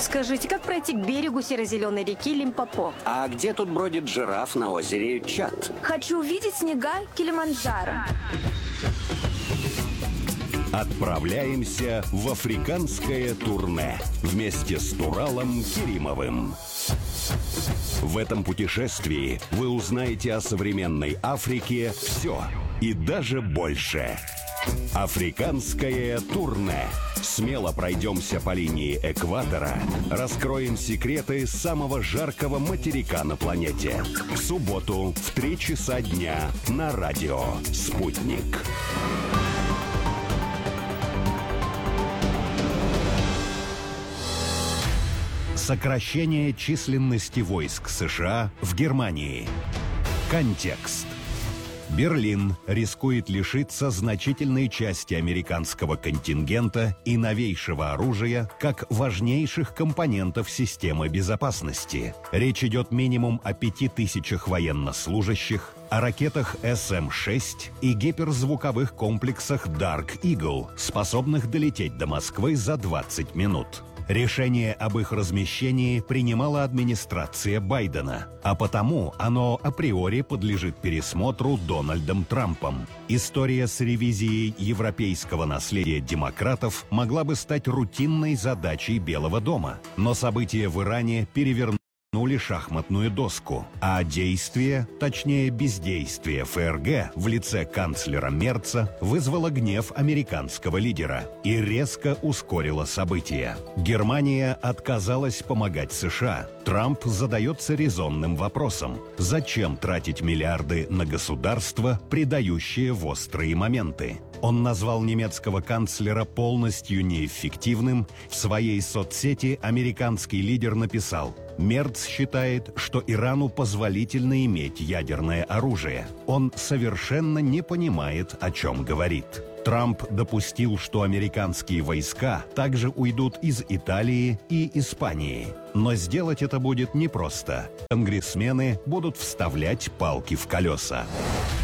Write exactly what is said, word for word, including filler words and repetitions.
Скажите, как пройти к берегу серо-зеленой реки Лимпопо? А где тут бродит жираф на озере Чад? Хочу увидеть снега Килиманджаро. Отправляемся в африканское турне вместе с Туралом Керимовым. В этом путешествии вы узнаете о современной Африке все и даже больше. Африканское турне. Смело пройдемся по линии экватора, раскроем секреты самого жаркого материка на планете. В субботу в три часа дня на радио «Спутник». Сокращение численности войск США в Германии. Контекст. Берлин рискует лишиться значительной части американского контингента и новейшего оружия как важнейших компонентов системы безопасности. Речь идет минимум о пяти тысячах военнослужащих, о ракетах эс эм шесть и гиперзвуковых комплексах Dark Eagle, способных долететь до Москвы за двадцать минут. Решение об их размещении принимала администрация Байдена, а потому оно априори подлежит пересмотру Дональдом Трампом. История с ревизией европейского наследия демократов могла бы стать рутинной задачей Белого дома, но события в Иране перевернули шахматную доску, а действие, точнее бездействие эф эр гэ в лице канцлера Мерца вызвало гнев американского лидера и резко ускорило события. Германия отказалась помогать США. Трамп задается резонным вопросом: зачем тратить миллиарды на государство, предающее в острые моменты? Он назвал немецкого канцлера полностью неэффективным. В своей соцсети американский лидер написал: Мерц считает, что Ирану позволительно иметь ядерное оружие. Он совершенно не понимает, о чем говорит. Трамп допустил, что американские войска также уйдут из Италии и Испании. Но сделать это будет непросто. Конгрессмены будут вставлять палки в колеса.